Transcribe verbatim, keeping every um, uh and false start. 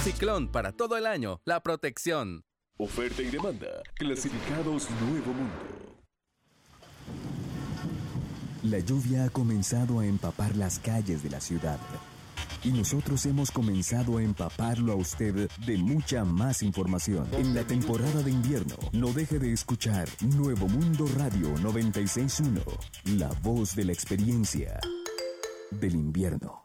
Ciclón para todo el año, la protección. Oferta y demanda. Clasificados Nuevo Mundo. La lluvia ha comenzado a empapar las calles de la ciudad. Y nosotros hemos comenzado a empaparlo a usted de mucha más información. En la temporada de invierno, no deje de escuchar Nuevo Mundo Radio noventa y seis punto uno. La voz de la experiencia del invierno.